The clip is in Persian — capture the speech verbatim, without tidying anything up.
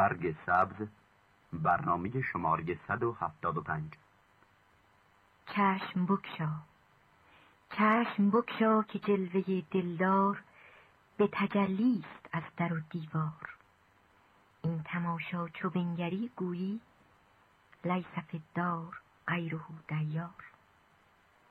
برگ سبز، برنامه شماره صد و هفتاد و پنج. چشم بگشا، چشم بگشا که جلوه دلدار به تجلیست از در و دیوار. این تماشا چو بنگری گویی لیس فی الدار غیره دیار.